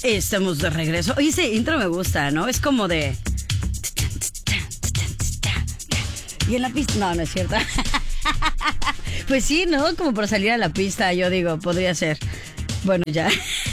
Estamos de regreso. Oye, ese intro me gusta, ¿no? Es como de... Y en la pista... No, no es cierto. Pues sí, ¿no? Como por salir a la pista, yo digo, podría ser. Bueno, ya.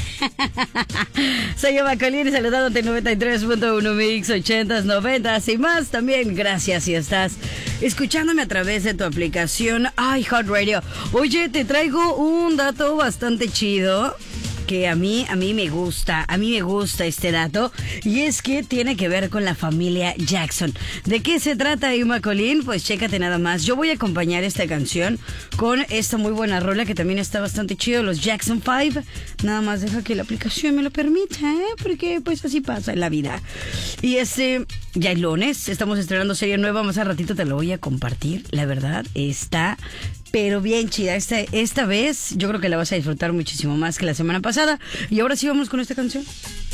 Soy Eva Colín, saludándote 93.1 Mix, 80s, 90s y más. También gracias si estás escuchándome a través de tu aplicación iHeartRadio. Oye, te traigo un dato bastante chido que a mí me gusta este dato, y es que tiene que ver con la familia Jackson. ¿De qué se trata, Emma Colín? Pues chécate nada más. Yo voy a acompañar esta canción con esta muy buena rola que también está bastante chido, los Jackson 5. Nada más deja que la aplicación me lo permita, porque pues así pasa en la vida. Y ya es lunes, estamos estrenando serie nueva, más al ratito te lo voy a compartir. La verdad está pero bien chida. Esta vez yo creo que la vas a disfrutar muchísimo más que la semana pasada. Y ahora sí vamos con esta canción.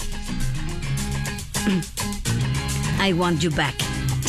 I Want You Back.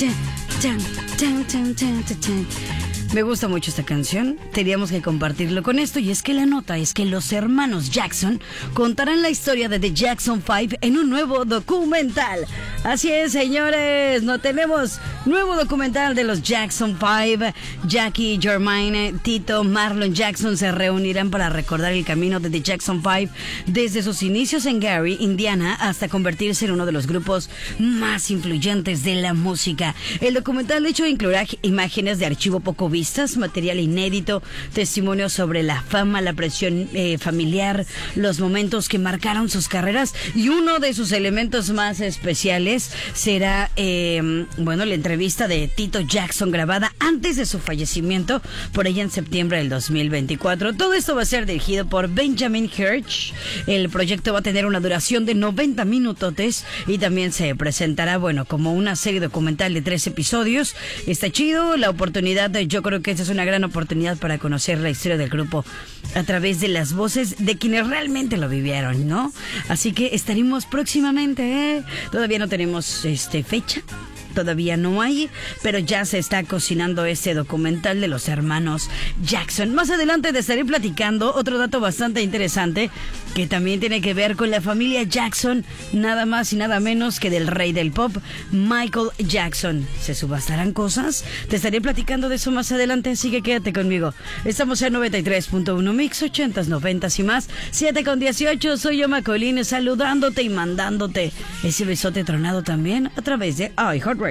Me gusta mucho esta canción, teníamos que compartirlo con esto, y es que la nota es que los hermanos Jackson contarán la historia de The Jackson 5 en un nuevo documental. Así es, señores, no tenemos nuevo documental de los Jackson 5. Jackie, Jermaine, Tito, Marlon Jackson se reunirán para recordar el camino de The Jackson 5 desde sus inicios en Gary, Indiana, hasta convertirse en uno de los grupos más influyentes de la música. El documental, de hecho, incluirá imágenes de archivo poco vistas, material inédito, testimonios sobre la fama, la presión familiar, los momentos que marcaron sus carreras, y uno de sus elementos más especiales será, la entrevista de Tito Jackson grabada antes de su fallecimiento, por ella en septiembre del 2024. Todo esto va a ser dirigido por Benjamin Hirsch. El proyecto va a tener una duración de 90 minutotes y también se presentará, como una serie documental de 3 episodios. Está chido, la oportunidad yo creo que esta es una gran oportunidad para conocer la historia del grupo a través de las voces de quienes realmente lo vivieron, ¿no? Así que estaremos próximamente, todavía no tenemos fecha. Todavía no hay, pero ya se está cocinando este documental de los hermanos Jackson. Más adelante te estaré platicando otro dato bastante interesante que también tiene que ver con la familia Jackson, nada más y nada menos que del rey del pop, Michael Jackson. ¿Se subastarán cosas? Te estaré platicando de eso más adelante, así que quédate conmigo. Estamos en 93.1 Mix, 80s, 90s y más. 7:18, soy Emma Colín, saludándote y mandándote ese besote tronado también a través de iHeartRadio.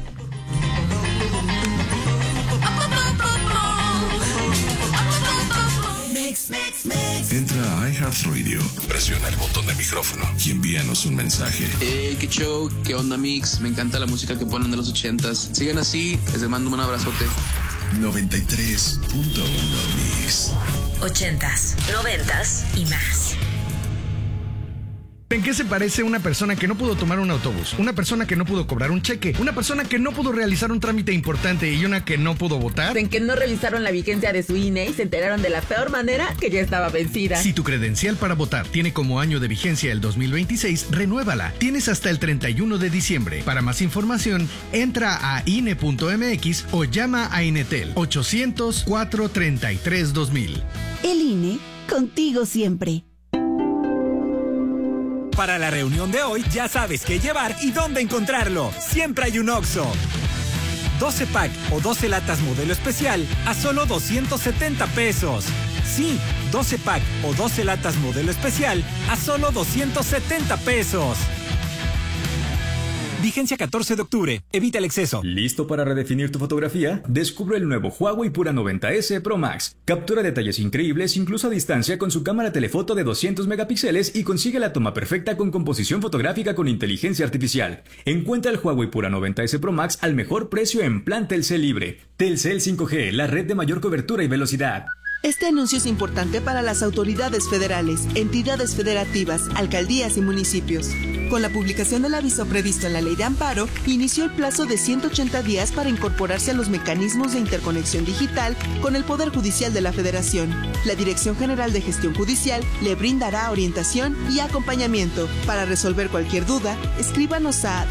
Entra a iHeartRadio, presiona el botón de micrófono y envíanos un mensaje. Qué show, qué onda, Mix. Me encanta la música que ponen de los 80s. Sigan así, les mando un abrazote. 93.1 Mix. 80s, 90s y más. ¿En qué se parece una persona que no pudo tomar un autobús? Una persona que no pudo cobrar un cheque, una persona que no pudo realizar un trámite importante y una que no pudo votar. En que no revisaron la vigencia de su INE y se enteraron de la peor manera que ya estaba vencida. Si tu credencial para votar tiene como año de vigencia el 2026, renuévala. Tienes hasta el 31 de diciembre. Para más información, entra a INE.mx o llama a Inetel 800-433-2000. El INE, contigo siempre. Para la reunión de hoy ya sabes qué llevar y dónde encontrarlo. Siempre hay un Oxxo. 12 pack o 12 latas modelo especial a solo 270 pesos. Sí, 12 pack o 12 latas modelo especial a solo 270 pesos. Vigencia 14 de octubre. Evita el exceso. ¿Listo para redefinir tu fotografía? Descubre el nuevo Huawei Pura 90S Pro Max. Captura detalles increíbles incluso a distancia con su cámara telefoto de 200 megapíxeles y consigue la toma perfecta con composición fotográfica con inteligencia artificial. Encuentra el Huawei Pura 90S Pro Max al mejor precio en plan Telcel Libre. Telcel 5G, la red de mayor cobertura y velocidad. Este anuncio es importante para las autoridades federales, entidades federativas, alcaldías y municipios. Con la publicación del aviso previsto en la Ley de Amparo, inició el plazo de 180 días para incorporarse a los mecanismos de interconexión digital con el Poder Judicial de la Federación. La Dirección General de Gestión Judicial le brindará orientación y acompañamiento. Para resolver cualquier duda, escríbanos a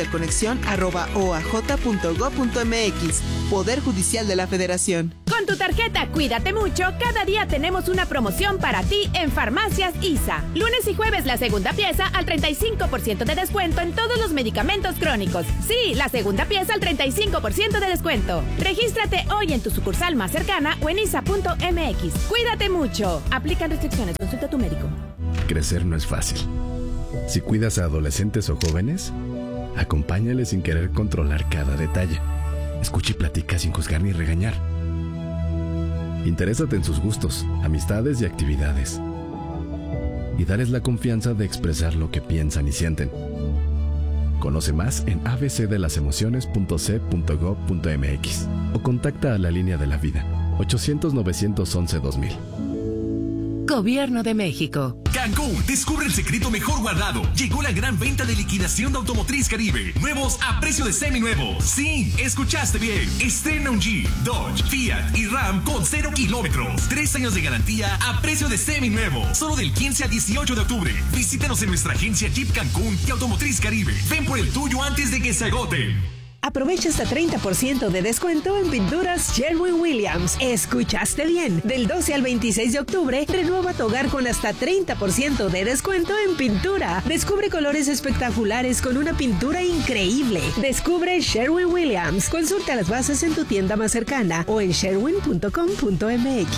dggj.interconexión@oaj.gov.mx. Poder Judicial de la Federación. Con tu tarjeta tarjeta Cuídate Mucho, cada día tenemos una promoción para ti en Farmacias ISA. Lunes y jueves la segunda pieza al 35% de descuento en todos los medicamentos crónicos. Sí, la segunda pieza al 35% de descuento. Regístrate hoy en tu sucursal más cercana o en isa.mx. Cuídate mucho. Aplican restricciones. Consulta a tu médico. Crecer no es fácil. Si cuidas a adolescentes o jóvenes, acompáñales sin querer controlar cada detalle. Escucha y platica sin juzgar ni regañar. Interésate en sus gustos, amistades y actividades. Y dales la confianza de expresar lo que piensan y sienten. Conoce más en abcdelasemociones.c.gov.mx o contacta a la Línea de la Vida, 800-911-2000. Gobierno de México. Cancún, descubre el secreto mejor guardado. Llegó la gran venta de liquidación de Automotriz Caribe. Nuevos a precio de seminuevos. Sí, escuchaste bien. Estrena un Jeep, Dodge, Fiat y Ram con 0 kilómetros. 3 años de garantía a precio de seminuevo. Solo del 15 al 18 de octubre. Visítanos en nuestra agencia Jeep Cancún y Automotriz Caribe. Ven por el tuyo antes de que se agoten. Aprovecha hasta 30% de descuento en pinturas Sherwin-Williams. ¿Escuchaste bien? Del 12 al 26 de octubre, renueva tu hogar con hasta 30% de descuento en pintura. Descubre colores espectaculares con una pintura increíble. Descubre Sherwin-Williams. Consulta las bases en tu tienda más cercana o en sherwin.com.mx.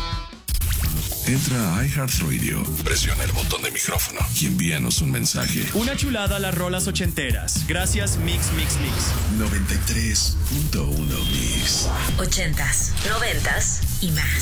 Entra a iHeartRadio, presiona el botón de micrófono y envíanos un mensaje. Una chulada a las rolas ochenteras. Gracias, Mix. 93.1 Mix. 80s, 90s y más.